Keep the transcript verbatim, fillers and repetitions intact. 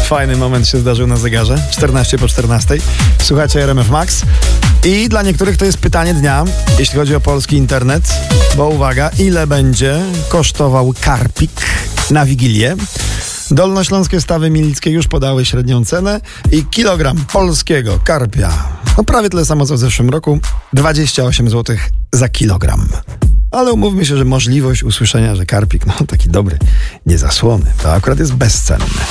Fajny moment się zdarzył na zegarze. czternaście po czternastej. Słuchajcie R M F Max. I dla niektórych to jest pytanie dnia, jeśli chodzi o polski internet. Bo uwaga, ile będzie kosztował karpik na Wigilię? Dolnośląskie Stawy Milickie już podały średnią cenę i kilogram polskiego karpia, no prawie tyle samo co w zeszłym roku, dwadzieścia osiem złotych za kilogram. Ale umówmy się, że możliwość usłyszenia, że karpik, no taki dobry, niezasłony, to akurat jest bezcenny.